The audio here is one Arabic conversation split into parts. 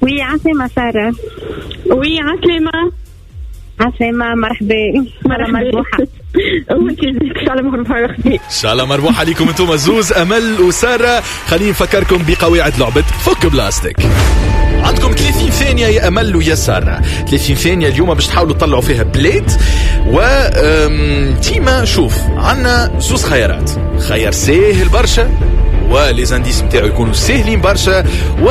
وي عسلامة سارة. وي عسلامة. عسلامة مرحبا. مربوحة. ان شاء الله مربوحة عليكم انتم زوز امل وسارة. خلينا نفكركم بقواعد لعبة فك بلاستيك. عندكم 30 ثانية يا امل ويا سارة. 30 ثانية اليوم باش تحاولوا تطلعوا فيها بليت و تيما. شوف عنا زوز خيارات، خيار سهل برشا وليزانديس نتاعو يكونوا سهلين برشا،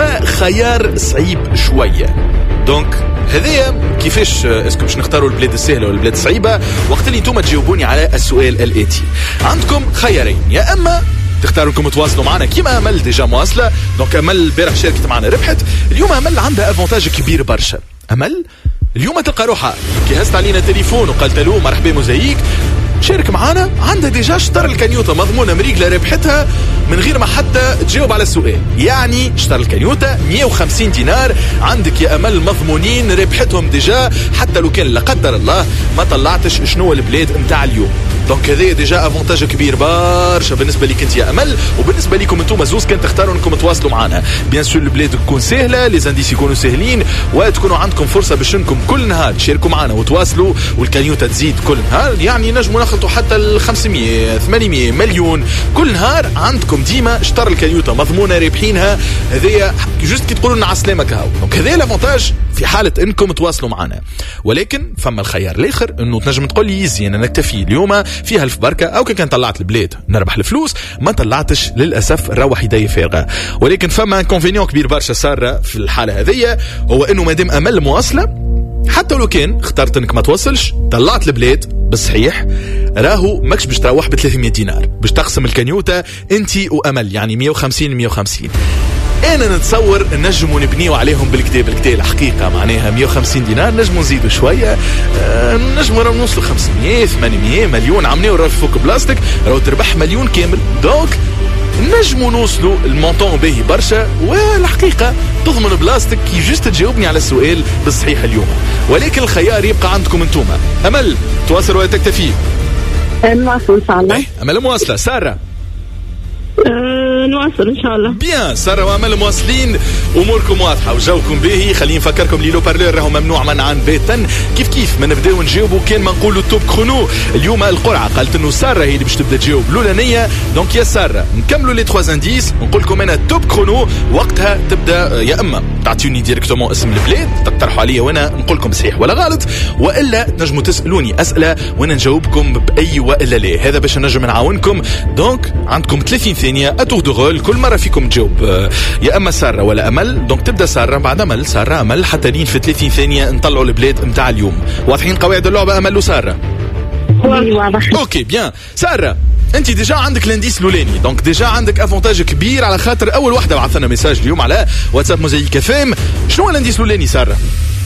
وخيار صعيب شوية. دونك هذايا كيفاش اسكو باش نختاروا البلاد السهله ولا البلاد الصعيبه؟ وقت اللي انتم تجاوبوني على السؤال الاتي. عندكم خيارين، يا اما تختاروا انكم تواصلوا معنا كيما امل ديجا مواصله. دونك امل البارح شاركت معنا ربحت. اليوم امل عندها افونتاج كبير برشا. امل اليوم تلقى روحها كي هزت علينا تليفون وقالت له مرحبا موزايك شارك معانا، عندها ديجا شطر الكنيوته مضمونه مريقله ربحتها من غير ما حتى تجاوب على السؤال. يعني شطر الكنيوته 150 دينار عندك يا امل مضمونين ربحتهم ديجا، حتى لو كان لا قدر الله ما طلعتش شنو البلاد نتاع اليوم. دونك هذا ديجا افونتاج كبير برشا بالنسبه ليك انت يا امل، وبالنسبه ليكم انتم زوز كان تختاروا انكم تواصلوا معنا. بيان سور البلاد تكون سهله، لي زانديس يكونوا سهلين، وتكونوا عندكم فرصه باش انكم كل نهار تشاركوا معنا وتواصلوا، والكنيوته تزيد كل نهار. يعني نجموا نخلطوا حتى ال 500 800 مليون كل نهار. عندكم ديما شطر الكنيوته مضمونه رابحينها. هذايا جوست كي تقولوا لنا على السلامه هاو. دونك هذا الافونتاج في حاله انكم تواصلوا معنا. ولكن فما الخيار الاخر انه تنجم تقول لي يزي انا نكتفي اليوم فيها الف بركه، او كان طلعت البلاد نربح الفلوس، ما طلعتش للاسف نروح يدي فارغه. ولكن فما انكونفينيون كبير برشا ساره في الحاله هذيا، هو انه مادام امل مواصله حتى لو كان اخترت انك ما توصلش طلعت البلاد بالصحيح، راهو ماكش باش تروح ب 300 دينار، باش تقسم الكنيوته انت وامل، يعني 150 150. انا نتصور نجموا نبنيوا عليهم بالكتاب الحقيقه، معناها 150 دينار نجموا نزيدوا شويه، نجموا نوصلوا 500 800 مليون. عملوا راه فوق بلاستيك راهو تربح مليون كامل. دونك نجموا نوصلوا المونطون باهي برشا، والحقيقه تضمن بلاستيك كي جست تجاوبني على السؤال بالصحيح اليوم. ولكن الخيار يبقى عندكم انتم. امل تواصل ولا تكتفي؟ نواصل ان شاء الله. امل مواصله. ساره نواصل ان شاء الله. بيان ساره وامل مواصلين، اموركم واضحه وجوكم باهي. خلينا نفكركم لي لو بارلور راهو ممنوع منعا باتا. كيف ما نبداو نجاوبوا كان ما نقولوا توب كرونو. اليوم القرعه قالت انه ساره هي اللي باش تبدا تجاوب الاولانيه. دونك يا ساره نكملوا لي 3 انديس، نقول لكم انا توب كرونو. وقتها تبدا يا اما تعطيوني ديريكتومون اسم البلاد تقترحوا عليا وانا نقول لكم صحيح ولا غلط، والا تنجموا تسالوني اسئله وانا نجاوبكم باي والا لا. هذا باش نجم نعاونكم. دونك عندكم 30 ثانيه اتور دو رول، كل مره فيكم تجاوب يا اما ساره ولا امل. دونك تبدا ساره بعد امل، ساره امل، حتى لين في 30 ثانيه نطلعوا البلاد نتاع اليوم. واضحين قواعد اللعبه امل وساره؟ واضح. اوكي بيان. ساره انت ديجا عندك الانديس الاولاني، دونك ديجا عندك افونتاج كبير على خاطر اول وحده بعثنا ميساج اليوم على واتساب موزايك فام. شنو الانديس الاولاني ساره؟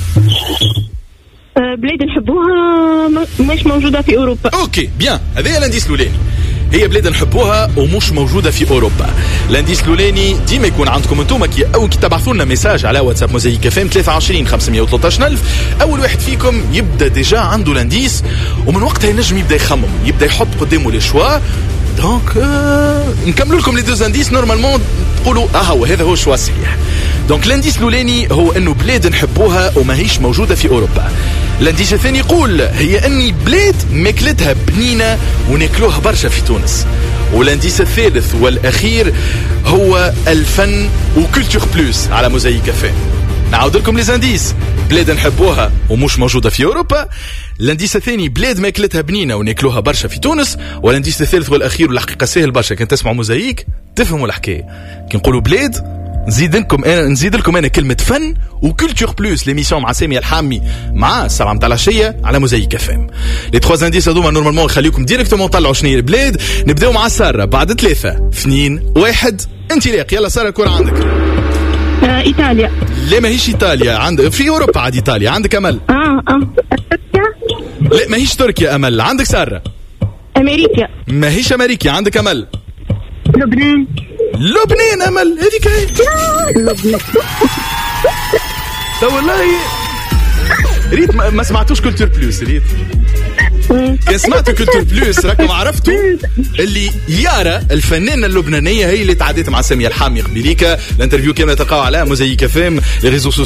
بلاد نحبوها مش موجوده في اوروبا. اوكي بيان، هذا الانديس الاولاني، هي بلاد نحبوها ومش موجوده في اوروبا. الانديس الاولاني ديما يكون عندكم انتم كي تبعثوا لنا ميساج على واتساب موزايك فام 23 513000. اول واحد فيكم يبدا ديجا عنده الانديس، ومن وقتها ينجم يبدا يخمم، يبدا يحط قدامه لي شوا. دونك نكملوا لكم لي دو انديس نورمالمون تقولوا هو هذا هو الشوا الصحيح. دونك الانديس الاولاني هو انه بلاد نحبوها وماهيش موجوده في اوروبا. الانديس الثاني يقول هي اني بلاد ماكلتها بنينه وناكلوها برشا في تونس. والانديس الثالث والاخير هو الفن وكولتور بلوس على موزايك فام. نعاود لكم لي زانديس، بلاد نحبوها ومش موجوده في اوروبا. الانديس الثاني بلاد ماكلتها بنينه وناكلوها برشا في تونس. والانديس الثالث والاخير والحقيقه سهل برشا، كان تسمعوا موزايك تفهموا الحكايه. كي نقولوا بلاد نزيد لكم انا كلمه فن وكولتور بلوس. ليميسيون مع سامي الحامي مع الساعه نتاع العشيه على موزايك فام. لي 3 انديس هذوما نورمالمون نخليكم ديريكتومون طلعوا شنو هي البلاد. نبداو مع ساره بعد 3 2 1 انطلاق. يلا ساره كره عندك. ايطاليا. لا ماهيش ايطاليا، عندك في اوروبا عاد ايطاليا. عندك امل؟ تركيا. لا ماهيش تركيا امل. عندك ساره؟ امريكا. ماهيش امريكا. عندك امل؟ لبنان امل هذيك هي. والله ريت ما سمعتوش كولتور بلوس. ريت كان سمعتوا كولتور بلوس راكم عرفتوا اللي يارا الفنانه اللبنانيه هي اللي تعديت مع سامي الحامي قبيليكا. الانترفيو كامله تلقاو على موزايك فام، لي ريزو